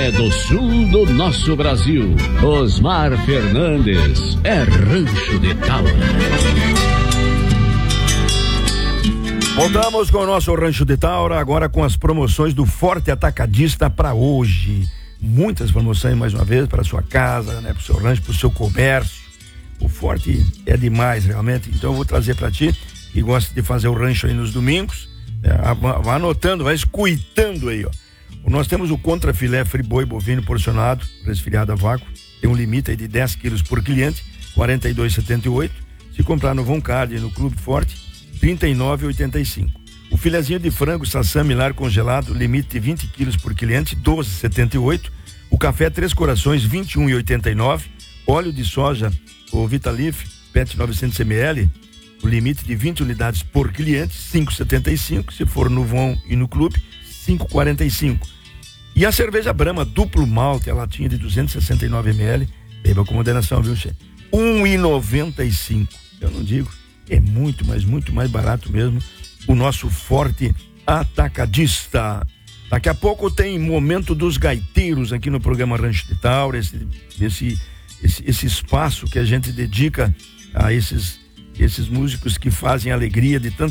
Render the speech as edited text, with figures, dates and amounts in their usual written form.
é do sul do nosso Brasil. Osmar Fernandes é Rancho de Taura. Voltamos com o nosso Rancho de Taura, agora com as promoções do Forte Atacadista para hoje. Muitas promoções mais uma vez para sua casa, né, para o seu rancho, para o seu comércio. O Forte é demais realmente, então eu vou trazer para ti que gosta de fazer o rancho aí nos domingos. Vai anotando, vai escuitando aí, ó. Nós temos o contrafilé friboi bovino porcionado, resfriado a vácuo, tem um limite aí de 10 quilos por cliente, R$ 42,78. Se comprar no Voncard e no Clube Forte, R$ 39,85. O filezinho de frango sassami lar congelado, limite de 20 quilos por cliente, R$ 12,78. O café Três Corações, R$ 21,89. Óleo de soja, o Vitalif, PET 900 ml, o limite de 20 unidades por cliente, R$ 5,75. Se for no Von e no Clube, R$ 5,45. E a cerveja Brahma duplo malte, a latinha de 269 ml, beba com moderação, viu, chefe? R$ 1,95. Eu não digo, é muito mais barato mesmo. O nosso Forte Atacadista. Daqui a pouco tem Momento dos Gaiteiros aqui no programa Rancho de Taura, esse espaço que a gente dedica a esses músicos que fazem a alegria de